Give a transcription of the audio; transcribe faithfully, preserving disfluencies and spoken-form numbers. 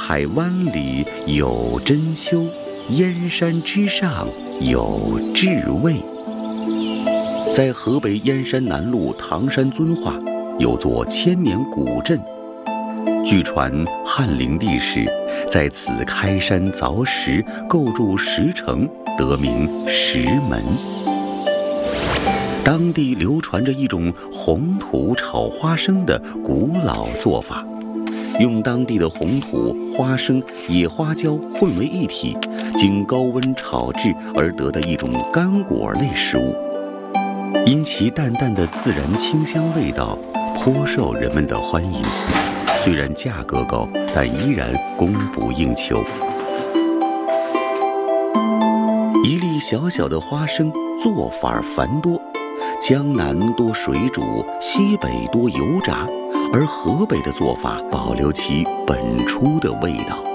海湾里有珍馐，燕山之上有至味。在河北燕山南麓唐山遵化，有座千年古镇。据传汉灵帝时，在此开山凿石，构筑石城，得名石门。当地流传着一种红土炒花生的古老做法，用当地的红土、花生、野花椒混为一体，经高温炒制而得的一种干果类食物。因其淡淡的自然清香味道，颇受人们的欢迎。虽然价格高，但依然供不应求。一粒小小的花生，做法繁多，江南多水煮，西北多油炸，而河北的做法保留其本初的味道。